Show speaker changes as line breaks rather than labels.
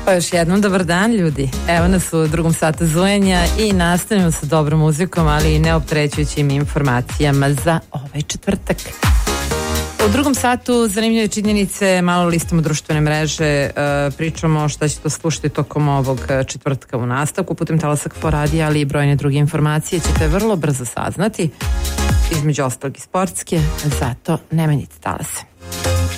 Pa još jednom dobar dan ljudi. Evo nas u drugom satu zujenja i nastavljamo sa dobrom muzikom, ali i neopterećujućim informacijama za ovaj četvrtak. U drugom satu zanimljive činjenice, malo listamo društvene mreže, pričamo šta ćete slušati tokom ovog četvrtka u nastavku putem Talasa KFOR radija, ali i brojne druge informacije ćete vrlo brzo saznati, između ostalog i sportske, zato ne menjite talase.